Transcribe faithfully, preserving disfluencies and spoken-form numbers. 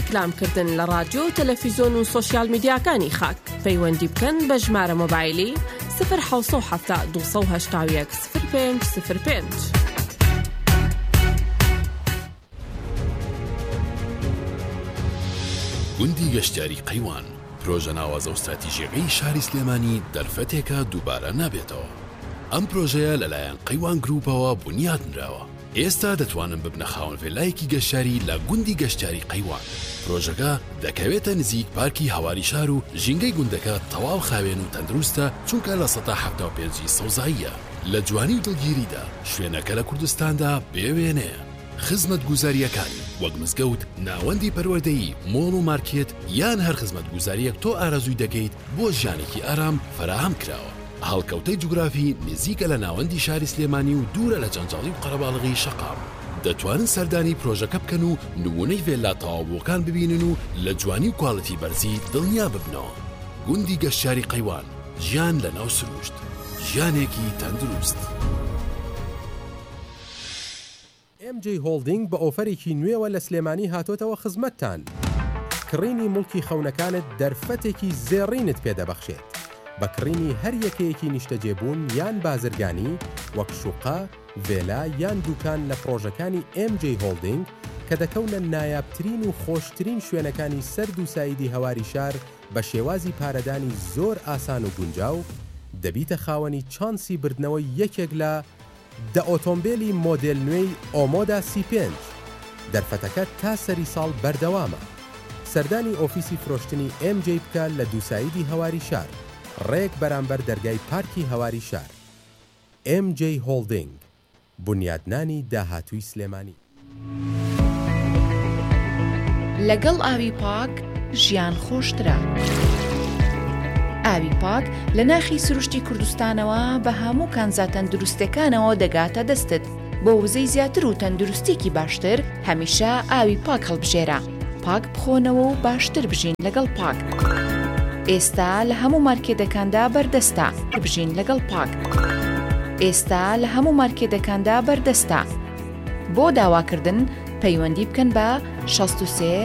ڕیکلامکردن لە ڕادیۆ و تەلەڤیزۆن و سۆشیال میدیاکانی خاک. پەیوەندی بکەن بە ژمارە مۆبایلی صفر حەوت سەد و هەفتە دوو سەد و هەشتا و یەک صفر پێنج صفر پێنج. گوندی گەشتیاری قەیوان، پرۆژە ناوازە و استراتیژیەکەی شاری سلێمانی دەرفەتێکە دووبارە نابێتەوە. ئەم پرۆژەیە لەلایەن قەیوان گروپەوە بنیادنراوە. ئێستا دەتوانن ببنە خاوەن ڤێلایەکی گەشتیاری لە گوندی گەشتیاری قەیوان. پرۆژەکە دەکەوێتە نزیک پارکی هەواری شار و ژینگەی گوندەکە تەواو خاوێن و تەندروستە چونکە لە سەدا حەفتا و پێنجی سەوزاییە. لە جوانی و دڵگیریدا شوێنەکە لە کوردستاندا بێوێنەیە. خزمەت گوزاریەکانی وەک مزگەوت، ناوەندی پەروەردەیی، مۆڵ و مارکێت یان هەر خزمەت گوزاریەک تۆ ئارەزووی دەکەیت بۆ ژیانێکی ئارام فراهەم کراوە. هەڵکەوتەی جوگرافی نزیکە لە ناوەندی شاری سلێمانی و دوورە لە جەنجاڵی و قەرەباڵغی شەقام. دەتوانن سەردانی پرۆژەکە بکەن و نمونەی ڤێلا تەواوبووەکان ببینن و لە جوانی و کوالەتی بەرزی دڵنیا ببنەوە. گوندی گەشتیاری قەیوان، ژیان لە ناو سروشت، ژیانێکی تەندروست. ئێم جێ هۆڵدینگ بە ئۆفەرێکی نوێوە لە سلێمانی هاتۆتەوە خزمەتتان. کڕینی مڵکی خەونەکانت دەرفەتێکی زێڕینت پێدەبەخشێت. بە کڕینی هەر یەکەیەکی نیشتەجێبوون یان بازرگانی وەک شوقا، ڤێلا یان دوکان لە پرۆژەکانی ئێم جێ هۆڵدینگ کە دەکەونە نایابترین و خۆشترین شوێنەکانی سەرد و سایدی هەواری شار بە شێوازی پارەدانی زۆر ئاسان و گونجاو، دەبیتە خاوەنی چانسی بردنەوەی یەکێک لە دە ئۆتۆمبیلی مۆدێل نوێی ئۆمۆدا سی پێنج. دەرفەتەکە تا سەری ساڵ بەردەوامە. سەردانی ئۆفیسی فرۆشتنی ئێم جێ بکە لە دووسایدی هەواری شار، ڕێک بەرامبەر دەرگای پارکی هەواری شار. ئێم جێ هۆڵدینگ، بنیادنانی داهاتووی سلێمانی. لەگەڵ ئاوی پاک ژیان خۆشترە. ئاوی پاک لە ناخی سروشتی کوردستانەوە بە هەموو کانزا تەندروستەکانەوە دەگاتە دەستت. بۆ وزەی زیاتر و تەندروستێکی باشتر هەمیشە ئاوی پاک هەڵبژێرە. پاک بخۆنەوە و باشتر بژین لەگەڵ پاک. ئێستا لە هەموو مارکێتەکاندا بەردەستە. بژین لەگەڵ پاک. ئێستا لە هەموو مارکێتەکاندا بەردەستە. بۆ داواکردن پەیوەندی بکەن بە شەست و سێ